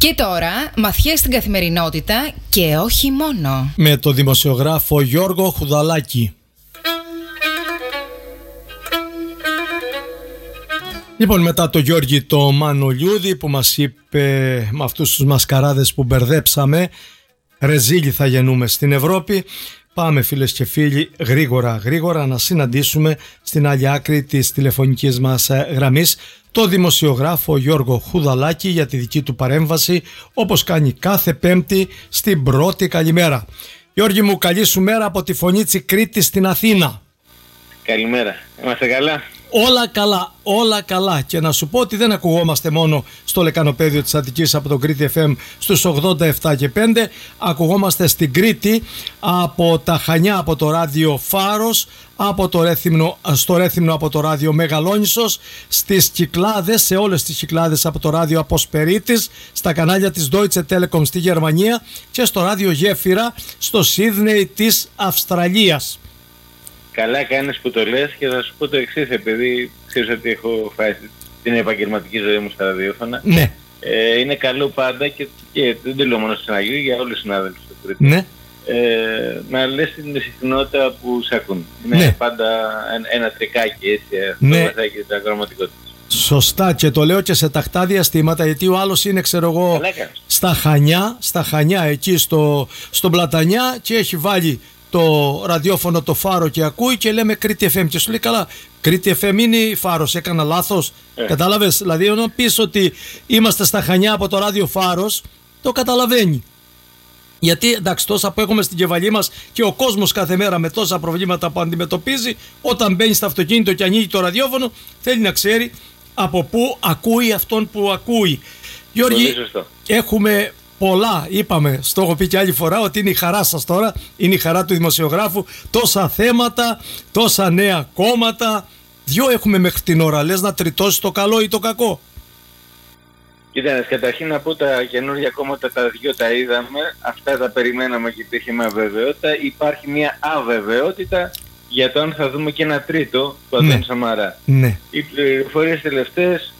Και τώρα, μαθιές στην καθημερινότητα και όχι μόνο. Με το δημοσιογράφο Γιώργο Χουδαλάκη. Λοιπόν, μετά το Γιώργη το Μανολιούδη που μας είπε με αυτούς τους μασκαράδες που μπερδέψαμε, ρεζίλοι θα γεννούμε στην Ευρώπη, πάμε φίλες και φίλοι γρήγορα να συναντήσουμε στην άλλη άκρη της τηλεφωνικής μας γραμμής το δημοσιογράφο Γιώργο Χουδαλάκη για τη δική του παρέμβαση, όπως κάνει κάθε Πέμπτη στην πρώτη καλημέρα. Γιώργη μου, καλή σου μέρα από τη Φωνή Κρήτης στην Αθήνα. Καλημέρα, είμαστε καλά? Όλα καλά, και να σου πω ότι δεν ακουγόμαστε μόνο στο λεκανοπέδιο της Αττικής από το Κρήτη FM στους 87 και 5, ακουγόμαστε στην Κρήτη από τα Χανιά από το ράδιο Φάρος, από το Ρέθυμνο, στο Ρέθυμνο από το ράδιο Μεγαλόνισσος, στις Κυκλάδες, σε όλες τις Κυκλάδες από το ράδιο Αποσπερίτης, στα κανάλια της Deutsche Telekom στη Γερμανία και στο ράδιο Γέφυρα στο Σίδνεϊ της Αυστραλίας. Καλά κάνεις που το λες, και θα σου πω το εξής, επειδή ξέρεις ότι έχω φάει την επαγγελματική ζωή μου στα ραδιόφωνα. Ναι. Είναι καλό πάντα, και δεν το λέω μόνο στην Αγίου, για όλους τους συνάδελφους του Κρήτη. Ναι. Να λες την συχνότητα που σε ακούν. Είναι ναι. πάντα ένα τρικάκι, έτσι, ναι. αυτό και τα γραμματικότητα. Σωστά, και το λέω και σε τακτά διαστήματα, γιατί ο άλλος είναι, ξέρω εγώ, στα Χανιά εκεί στον Πλατανιά και έχει βάλει το ραδιόφωνο το Φάρο και ακούει και λέμε Κρήτη FM και σου λέει καλά, Κρήτη FM είναι η Φάρος, έκανα λάθος? Κατάλαβες? Δηλαδή όταν πεις ότι είμαστε στα Χανιά από το ράδιο Φάρος, το καταλαβαίνει. Γιατί εντάξει, τόσα που έχουμε στην κεφαλή μας και ο κόσμος κάθε μέρα με τόσα προβλήματα που αντιμετωπίζει, όταν μπαίνει στο αυτοκίνητο και ανοίγει το ραδιόφωνο, θέλει να ξέρει από πού ακούει αυτόν που ακούει. Γιώργη, έχουμε πολλά, είπαμε, στο έχω πει και άλλη φορά ότι είναι η χαρά σας τώρα, είναι η χαρά του δημοσιογράφου, τόσα θέματα, τόσα νέα κόμματα. Δυο έχουμε μέχρι την ώρα, λες να τριτώσει το καλό ή το κακό? Κοίτα, καταρχήν να πω τα καινούργια κόμματα, τα δυο τα είδαμε, αυτά τα περιμέναμε και υπήρχε μια αβεβαιότητα. Υπάρχει μια αβεβαιότητα για το αν θα δούμε και ένα τρίτο, το Αντώνη Σαμαρά. Ναι. Οι πληροφορίες τελευταίες,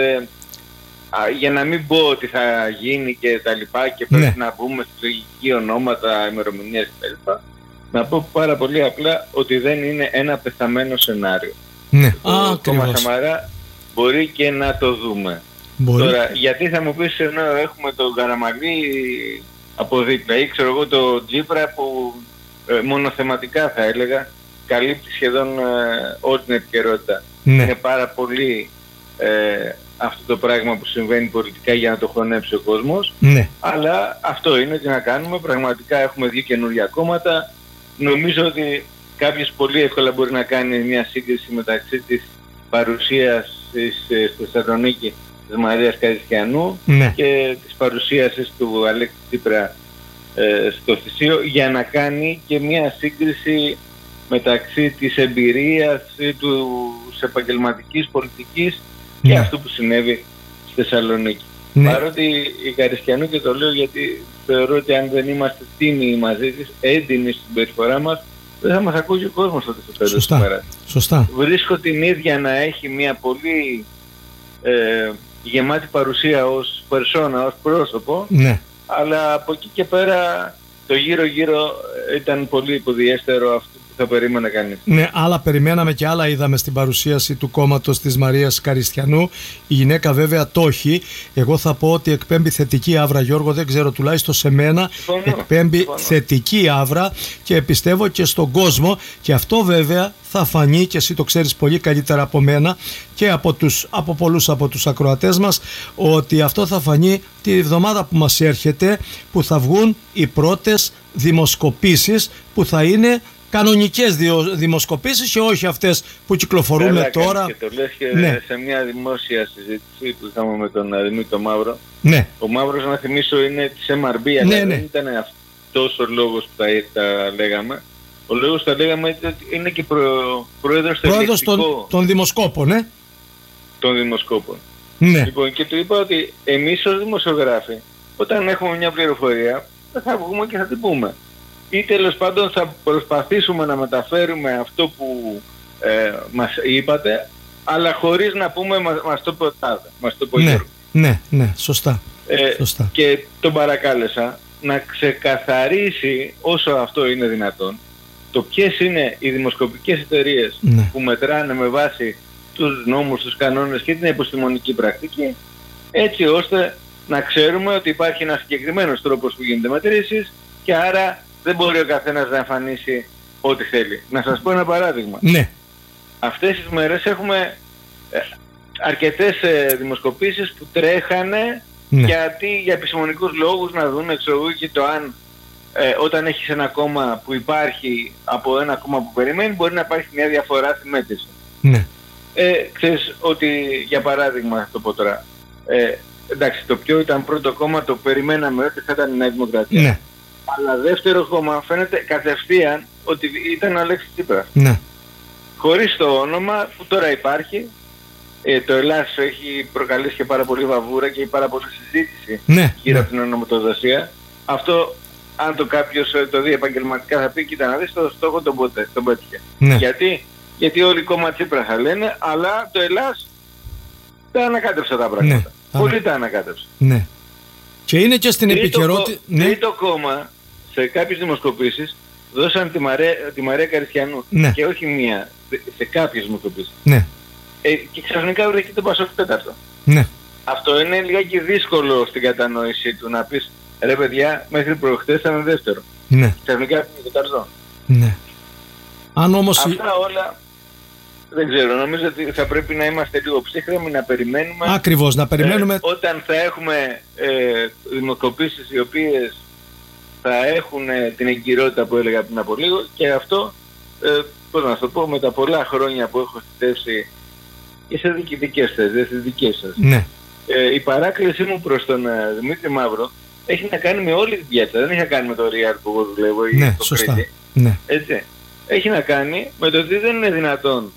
για να μην πω ότι θα γίνει και τα λοιπά και πρέπει να μπούμε στη λογική ονόματα, ημερομηνίες και τα λοιπά, να πω πάρα πολύ απλά ότι δεν είναι ένα πεθαμένο σενάριο. Ναι. Το κόμμα Σαμαρά μπορεί και να το δούμε. Τώρα, γιατί θα μου πεις, ενώ έχουμε τον Καραμανλή από δίπλα ή ξέρω εγώ το Τζίπρα που μονοθεματικά θα έλεγα καλύπτει σχεδόν όλη την επικαιρότητα. Ναι. Είναι πάρα πολύ αυτό το πράγμα που συμβαίνει πολιτικά για να το χωνέψει ο κόσμος. Ναι. Αλλά αυτό είναι, τι να κάνουμε. Πραγματικά έχουμε δύο καινούργια κόμματα. Νομίζω ότι κάποιος πολύ εύκολα μπορεί να κάνει μια σύγκριση μεταξύ της παρουσίας στη Θεσσαλονίκη της Μαρίας Καριστιανού και της παρουσίασης του Αλέξη Τσίπρα στο Θησίο, για να κάνει και μια σύγκριση μεταξύ της εμπειρίας της επαγγελματικής πολιτικής και αυτού που συνέβη στη Θεσσαλονίκη. Παρότι η Καριστιανού, και το λέω γιατί θεωρώ ότι αν δεν είμαστε τίμοι μαζί της, έντιμοι στην περιφορά μας, δεν θα μας ακούει ο κόσμος τότε στο τέλος της ημέρας. Σωστά. Βρίσκω την ίδια να έχει μια πολύ γεμάτη παρουσία ως περσόνα, ως πρόσωπο, αλλά από εκεί και πέρα το γύρω-γύρω ήταν πολύ υποδιέστερο αυτό που θα περίμενε κανείς. Ναι, άλλα περιμέναμε και άλλα είδαμε στην παρουσίαση του κόμματος της Μαρίας Καριστιανού. Η γυναίκα βέβαια το έχει. Εγώ θα πω ότι εκπέμπει θετική άβρα, Γιώργο, δεν ξέρω, τουλάχιστον σε μένα εκπέμπει θετική άβρα και πιστεύω και στον κόσμο, και αυτό βέβαια θα φανεί, και εσύ το ξέρεις πολύ καλύτερα από μένα και από πολλούς από τους ακροατές μας, ότι αυτό θα φανεί τη εβδομάδα που μας έρχεται, που θα βγουν οι πρώτες δημοσκοπήσεις που θα είναι κανονικές δημοσκοπήσεις και όχι αυτές που κυκλοφορούμε τώρα. Και το λες και σε μια δημόσια συζήτηση που είχαμε με τον Δημήτρη Μαύρο. Ο Μαύρος, να θυμίσω, είναι της MRB, αλλά δεν ήταν αυτός ο λόγος που τα λέγαμε. Ο λόγος που τα λέγαμε ήταν ότι είναι και πρόεδρος των δημοσκόπων, των δημοσκόπων. Λοιπόν, και του είπα ότι εμείς ως δημοσιογράφοι, όταν έχουμε μια πληροφορία, θα βγούμε και θα την πούμε. Ή τέλος πάντων θα προσπαθήσουμε να μεταφέρουμε αυτό που μας είπατε, αλλά χωρίς να πούμε μας το είπε ο τάδε, μας το είπε ο Γιώργος. Ναι, σωστά. Και τον παρακάλεσα να ξεκαθαρίσει όσο αυτό είναι δυνατόν το ποιες είναι οι δημοσκοπικές εταιρείες που μετράνε με βάση τους νόμους, τους κανόνες και την επιστημονική πρακτική, έτσι ώστε να ξέρουμε ότι υπάρχει ένας συγκεκριμένος τρόπος που γίνεται μετρήσεις και άρα δεν μπορεί ο καθένας να εμφανίσει ό,τι θέλει. Να σας πω ένα παράδειγμα. Ναι. Αυτές τις μέρες έχουμε αρκετές δημοσκοπήσεις που τρέχανε γιατί για επιστημονικούς λόγους να δουν και το αν όταν έχεις ένα κόμμα που υπάρχει από ένα κόμμα που περιμένει μπορεί να υπάρχει μια διαφορά στη μέτρηση. Ναι. Ξέρεις ότι για παράδειγμα θα το πω τώρα, εντάξει, το ποιο ήταν πρώτο κόμμα το περιμέναμε ότι θα ήταν η Νέα Δημοκρατία. Ναι. Αλλά δεύτερο κόμμα φαίνεται κατευθείαν ότι ήταν ο Αλέξης Τσίπρας. Ναι. Χωρίς το όνομα που τώρα υπάρχει, το Ελλάς έχει προκαλέσει και πάρα πολύ βαβούρα και πάρα πολύ συζήτηση γύρω από την ονομοτοδοσία. Αυτό, αν το κάποιος το δει επαγγελματικά θα πει, κοίτα να δεις, το στόχο τον πέτυχε. Ναι. Γιατί όλοι κόμμα Τσίπρα θα λένε, αλλά το Ελλάς τα ανακάτεψε τα πράγματα. Ναι. Πολύ τα ανακάτεψε. Ναι. Και είναι και στην επικαιρότητα. Τρίτο κόμμα, σε κάποιες δημοσκοπήσεις, δώσαν τη Μαρία Καριστιανού. Και όχι μία, σε κάποιες δημοσκοπήσεις. Ναι. Και ξαφνικά βρήκε το Πασόκ τέταρτο. Ναι. Αυτό είναι λιγάκι δύσκολο στην κατανόησή του να πεις, ρε παιδιά, μέχρι προχτές ήταν δεύτερο. Ναι. Ξαφνικά είναι τέταρτο. Ναι. Αν όμως... Αυτά όλα δεν ξέρω, νομίζω ότι θα πρέπει να είμαστε λίγο ψύχρεμοι, να περιμένουμε. Ακριβώς, να περιμένουμε. Όταν θα έχουμε δημοσκοπήσεις οι οποίες θα έχουν την εγκυρότητα που έλεγα πριν από λίγο, και αυτό, πώς να το πω, με τα πολλά χρόνια που έχω θητεύσει και σε διοικητικές θέσεις, στις δικές σας. Ναι. Η παράκλησή μου προς τον Δημήτρη Μαύρο έχει να κάνει με όλη την πιάτσα, δεν έχει να κάνει με το Real που εγώ δουλεύω ή ναι, το σωστά. Κρήτη. Ναι. Έτσι. Έχει να κάνει με το ότι δεν είναι δυνατόν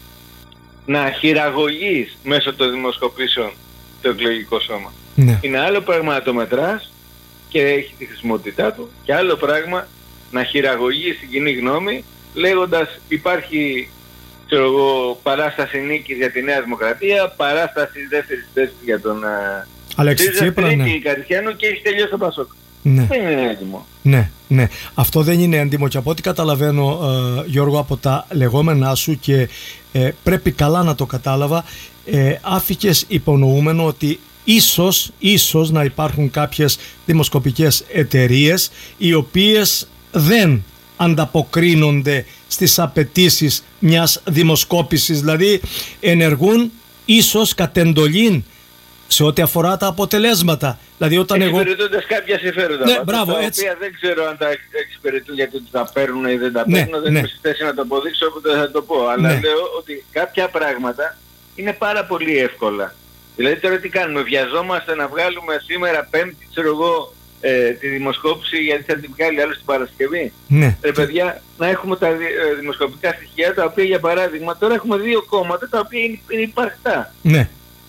να χειραγωγείς μέσω των δημοσκοπήσεων το εκλογικό σώμα. Ναι. Είναι άλλο πράγμα να το μετράς και έχει τη χρησιμότητά του, και άλλο πράγμα να χειραγωγείς την κοινή γνώμη λέγοντας υπάρχει, ξέρω εγώ, παράσταση νίκης για τη Νέα Δημοκρατία, παράσταση δεύτερης θέσης για τον Αλέξη Τσίπρα, ναι. Καριστιανού, και έχει τελειώσει το Πασόκ. Ναι. Δεν είναι έντιμο. Ναι, ναι. Αυτό δεν είναι έντιμο, και από ό,τι καταλαβαίνω, Γιώργο, από τα λεγόμενά σου, και πρέπει καλά να το κατάλαβα, άφηκες υπονοούμενο ότι ίσως να υπάρχουν κάποιες δημοσκοπικές εταιρείες οι οποίες δεν ανταποκρίνονται στις απαιτήσεις μιας δημοσκόπησης, δηλαδή ενεργούν ίσως κατ' εντολήν σε ό,τι αφορά τα αποτελέσματα. Δηλαδή όταν εξυπηρετούνται κάποια συμφέροντα. Ναι, μπράβο, τα έτσι. οποία δεν ξέρω αν τα εξυπηρετούν γιατί τα παίρνουν ή δεν τα παίρνουν. Δεν είμαι στη θέση να το αποδείξω, οπότε θα το πω. Αλλά λέω ότι κάποια πράγματα είναι πάρα πολύ εύκολα. Δηλαδή τώρα τι κάνουμε, βιαζόμαστε να βγάλουμε σήμερα Πέμπτη, ξέρω εγώ, τη δημοσκόπηση γιατί θα την βγάλει άλλο την Παρασκευή. Ναι. Παιδιά, να έχουμε τα δημοσκοπικά στοιχεία, τα οποία για παράδειγμα τώρα έχουμε δύο κόμματα τα οποία είναι υπαρκτά. Ναι.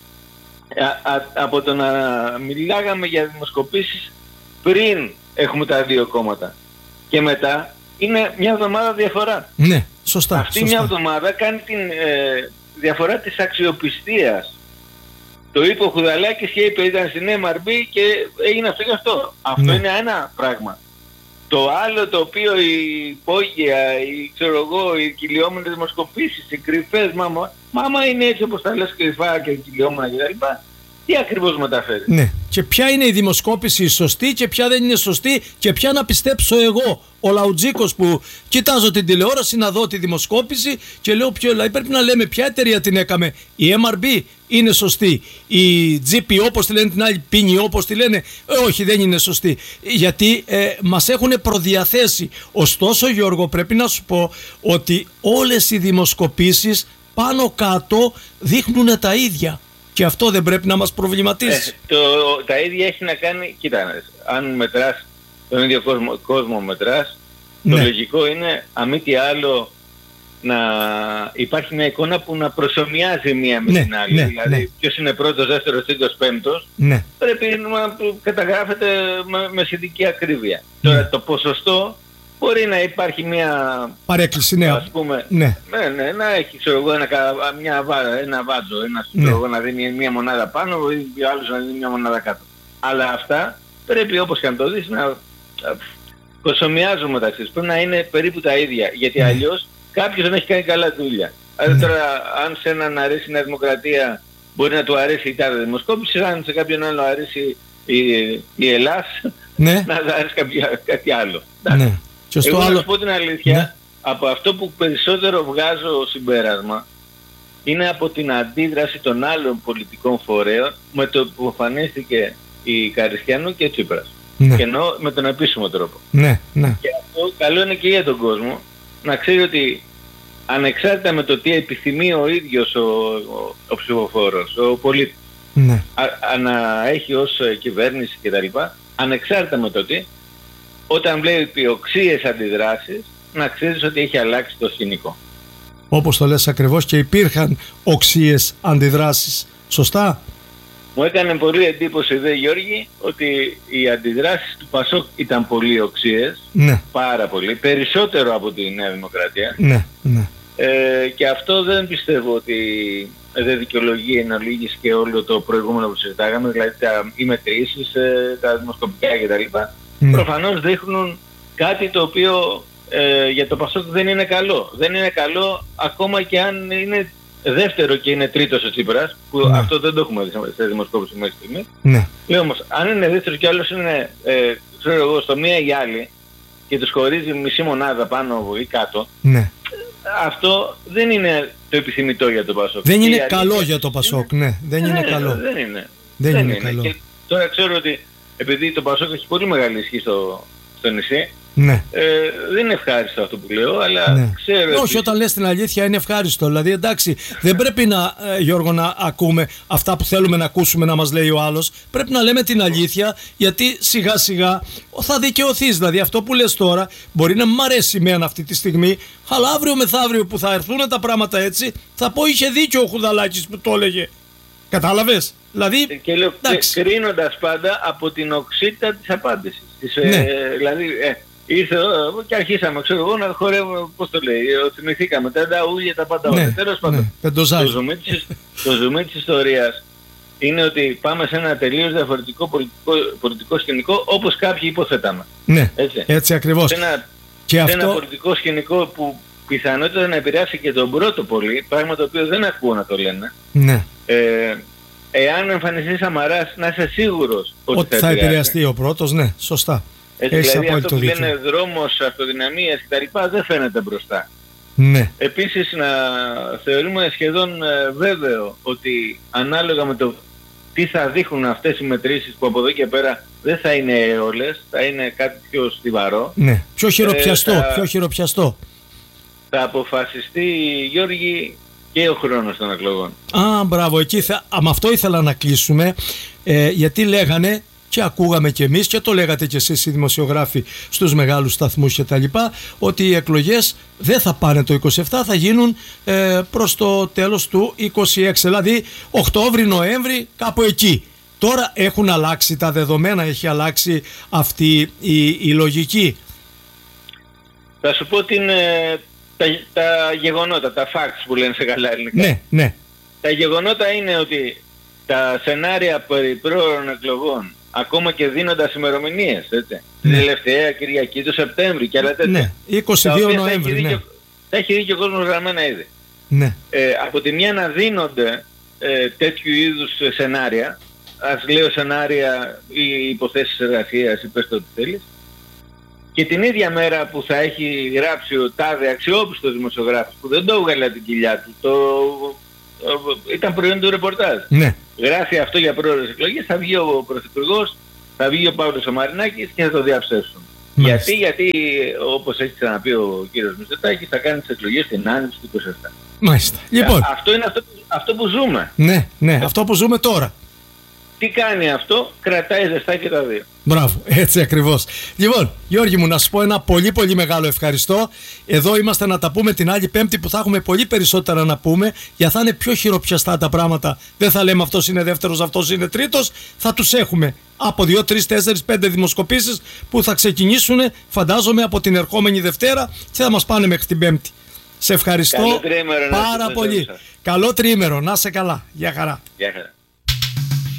Από το να μιλάγαμε για δημοσκοπήσεις πριν έχουμε τα δύο κόμματα και μετά είναι μια εβδομάδα διαφορά. Ναι, σωστά. Αυτή μια εβδομάδα κάνει την διαφορά της αξιοπιστίας. Το είπε ο Χουδαλάκης και είπε ήταν στην MRB και έγινε αυτό και αυτό. Αυτό είναι ένα πράγμα. Το άλλο το οποίο η υπόγεια, οι κυλιόμενες δημοσκοπήσεις, οι κρυφές, μάμα είναι έτσι όπως τα λες, κρυφά και κυλιόμενα κτλ. Τι ακριβώς μεταφέρει. Ναι. Και ποια είναι η δημοσκόπηση σωστή και ποια δεν είναι σωστή και ποια να πιστέψω εγώ, ο Λαουτζίκος, που κοιτάζω την τηλεόραση να δω τη δημοσκόπηση και λέω πρέπει να λέμε ποια εταιρεία την έκαμε. Η MRB είναι σωστή, η GP όπως τη λένε, την άλλη Πίνη όπως τη λένε, όχι, δεν είναι σωστή, γιατί μας έχουν προδιαθέσει. Ωστόσο, Γιώργο, πρέπει να σου πω ότι όλες οι δημοσκοπήσεις πάνω κάτω δείχνουν τα ίδια. Και αυτό δεν πρέπει να μας προβληματίσει. Τα ίδια έχει να κάνει, κοίτα, αν μετράς τον ίδιο κόσμο μετράς, το λογικό είναι, αν μη τι άλλο, να υπάρχει μια εικόνα που να προσομοιάζει μία με την άλλη. Δηλαδή, ποιος είναι πρώτος, δεύτερος, τρίτος, πέμπτος, πρέπει να καταγράφεται με σχετική ακρίβεια. Τώρα το ποσοστό μπορεί να υπάρχει μια παρέκκληση, ας πούμε, να έχει, ξέρω εγώ, ένα βάτζο, να δίνει μια μονάδα πάνω ή ο άλλος να δίνει μια μονάδα κάτω. Αλλά αυτά πρέπει, όπως και αν το δεις, να κοσομιάζουν μεταξύ τους. Πρέπει να είναι περίπου τα ίδια. Γιατί αλλιώς κάποιος δεν έχει κάνει καλά τη δουλειά. Δηλαδή τώρα, αν σε έναν αρέσει η Νέα Δημοκρατία, μπορεί να του αρέσει η τάδε δημοσκόπηση, αν σε κάποιον άλλο αρέσει η Ελλάς, ναι, να αρέσει κάτι άλλο. Ναι. Εγώ να σου πω την αλήθεια, από αυτό που περισσότερο βγάζω συμπέρασμα, είναι από την αντίδραση των άλλων πολιτικών φορέων με το που εμφανίστηκε η Καριστιανού και η Τσίπρας. Ναι. Και εννοώ με τον επίσημο τρόπο. Ναι, ναι. Και αυτό καλό είναι και για τον κόσμο να ξέρει ότι ανεξάρτητα με το τι επιθυμεί ο ίδιος ο ψηφοφόρος, ο πολίτης, ναι, να έχει ως κυβέρνηση κτλ., ανεξάρτητα με το τι, όταν βλέπει οξύες αντιδράσεις, να ξέρεις ότι έχει αλλάξει το σκηνικό. Όπως το λες ακριβώς, και υπήρχαν οξύες αντιδράσεις. Σωστά. Μου έκανε πολύ εντύπωση, Γιώργη, ότι οι αντιδράσεις του ΠΑΣΟΚ ήταν πολύ οξύες, ναι, πάρα πολύ, περισσότερο από τη Νέα Δημοκρατία. Ναι, ναι. Και αυτό δεν πιστεύω ότι δεν δικαιολογεί εν ολίγης και όλο το προηγούμενο που συζητάγαμε, δηλαδή οι μετρήσεις, τα δημοσκοπικά κτλ. Ναι. Προφανώς δείχνουν κάτι το οποίο για το ΠΑΣΟΚ δεν είναι καλό. Δεν είναι καλό ακόμα και αν είναι δεύτερο και είναι τρίτος ο Τσίπρας, που ναι, αυτό δεν το έχουμε δει σε δημοσκόπηση μέχρι στιγμή. Ναι. Λέω όμως, αν είναι δεύτερος και άλλος είναι, ξέρω εγώ, στο μία ή άλλη και τους χωρίζει μισή μονάδα πάνω ή κάτω, ναι, αυτό δεν είναι το επιθυμητό για το ΠΑΣΟΚ. δεν είναι καλό για το ΠΑΣΟΚ, ναι, δεν είναι καλό. Δεν είναι καλό. Και τώρα ξέρω ότι επειδή το ΠΑΣΟΚ έχει πολύ μεγάλη ισχύ στο νησί, ναι, δεν είναι ευχάριστο αυτό που λέω, αλλά ναι, ξέρω... Όχι, όταν λες την αλήθεια είναι ευχάριστο. Δηλαδή, εντάξει, δεν πρέπει να, Γιώργο, να ακούμε αυτά που θέλουμε να ακούσουμε να μας λέει ο άλλος. Πρέπει να λέμε την αλήθεια, γιατί σιγά σιγά θα δικαιωθείς. Δηλαδή, αυτό που λες τώρα μπορεί να μ' αρέσει εμένα αυτή τη στιγμή, αλλά αύριο μεθαύριο που θα έρθουν τα πράγματα έτσι, θα πω είχε δίκιο ο Χουδαλάκης που το έλεγε. Κατάλαβες? Δηλαδή, και λέω, κρίνοντας πάντα από την οξύτητα της απάντησης. Ναι. Δηλαδή, ήρθε και αρχίσαμε, ξέρω εγώ, να χορεύουμε, πώς το λέει, θυμηθήκαμε τα ούλια, τα πάντα όλα. Ναι, τέλος πάντων, ναι, το ζουμί της ιστορίας είναι ότι πάμε σε ένα τελείως διαφορετικό πολιτικό σκηνικό, όπως κάποιοι υποθέταμε. Ναι, έτσι ακριβώς. Σε ένα πολιτικό σκηνικό που πιθανότητα να επηρεάσει και τον πρώτο πολύ, πράγμα το οποίο δεν ακούω να το λένε. Ναι. Εάν εμφανιστεί Σαμαράς, να είσαι σίγουρος ότι θα επηρεαστεί ο πρώτος, ναι, σωστά. Δηλαδή αυτό που λένε δρόμος, αυτοδυναμίας κτλ. Δεν φαίνεται μπροστά. Ναι. Επίσης να θεωρούμε σχεδόν βέβαιο ότι ανάλογα με το τι θα δείχνουν αυτές οι μετρήσεις, που από εδώ και πέρα δεν θα είναι όλες, θα είναι κάτι πιο στιβαρό. Ναι, πιο χειροπιαστό. Θα αποφασιστεί, Γιώργη, και ο χρόνος των εκλογών. Μπράβο, εκεί με αυτό ήθελα να κλείσουμε, γιατί λέγανε και ακούγαμε κι εμείς και το λέγατε κι εσείς οι δημοσιογράφοι στους μεγάλους σταθμούς και τα λοιπά, ότι οι εκλογές δεν θα πάνε το 27, θα γίνουν προς το τέλος του 26, δηλαδή Οκτώβρη-Νοέμβρη, κάπου εκεί. Τώρα έχουν αλλάξει τα δεδομένα, έχει αλλάξει αυτή η λογική. Θα σου πω τα γεγονότα, τα facts που λένε σε καλά ελληνικά. Ναι, ναι. Τα γεγονότα είναι ότι τα σενάρια περί πρόωρων εκλογών, ακόμα και δίνοντας ημερομηνίες, έτσι, την τελευταία Κυριακή του Σεπτέμβρη και άλλα τέτοια. Ναι, 22 Νοέμβρη, ναι. Τα έχει δει και ο κόσμος γραμμένα ήδη. Ναι. Από τη μια να δίνονται τέτοιου είδους σενάρια, ας λέω σενάρια ή υποθέσεις εργασίας ή πες το τι θέλεις, και την ίδια μέρα που θα έχει γράψει ο τάδε αξιόπιστος δημοσιογράφος, που δεν το έβγαλε την κοιλιά του, ήταν προϊόν του ρεπορτάζ. Ναι. Γράφει αυτό για πρόορες εκλογές, θα βγει ο Πρωθυπουργός, θα βγει ο Παύλος ο Μαρινάκης και θα το διαψεύσουν. Γιατί όπως έχει ξαναπεί ο κύριος Μητσοτάκης, θα κάνει τις εκλογές την άνοιξη του 27. Μάλιστα. Λοιπόν. Αυτό είναι αυτό που ζούμε. Ναι, ναι, αυτό που ζούμε τώρα. Τι κάνει αυτό? Κρατάει ζεστά και τα δύο. Μπράβο, έτσι ακριβώς. Λοιπόν, Γιώργη μου, να σου πω ένα πολύ πολύ μεγάλο ευχαριστώ. Εδώ είμαστε να τα πούμε την άλλη Πέμπτη, που θα έχουμε πολύ περισσότερα να πούμε, για θα είναι πιο χειροπιαστά τα πράγματα. Δεν θα λέμε αυτός είναι δεύτερος, αυτός είναι τρίτος. Θα τους έχουμε από 2, 3, 4, 5 δημοσκοπήσεις που θα ξεκινήσουν, φαντάζομαι, από την ερχόμενη Δευτέρα και θα μας πάνε μέχρι την Πέμπτη. Σε ευχαριστώ πάρα πολύ. Καλό τριήμερο, να είσαι καλά. Γεια χαρά. Γεια χαρά.